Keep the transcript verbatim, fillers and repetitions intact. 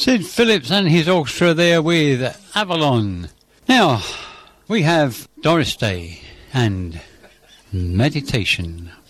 Sid Phillips and his orchestra there with Avalon. Now, we have Doris Day and Meditation.